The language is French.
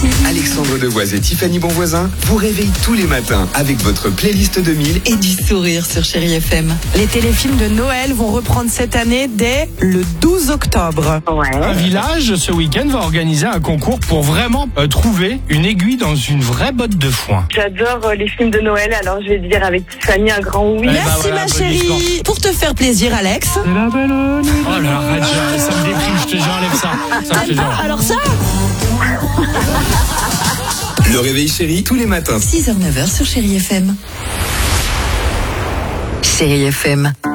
merci. Alexandre Devoise et Tiffany Bonvoisin vous réveillent tous les matins avec votre playlist 2000 Et du sourire sur Chérie FM. Les téléfilms de Noël vont reprendre cette année dès le 12 octobre. Un village, ce week-end, va organiser un concours pour vraiment trouver une aiguille dans une vraie botte de foin. J'adore les films de Noël, alors je vais dire avec Tiffany un grand oui. Merci voilà, ma bonne chérie. histoire. Pour te faire plaisir, Alex. Oh là, arrête, ça me déprime, je te jure, enlève ça. Ça me fait genre. Alors ça Le réveil chéri tous les matins. 6h-9h sur Chérie FM. Chérie FM.